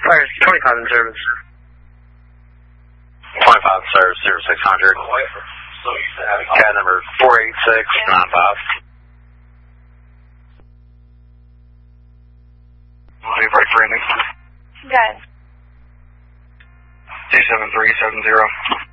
Fire 25 in service. 25 in service, 0600. CAD number 48695. Break for ending. Good. 27370.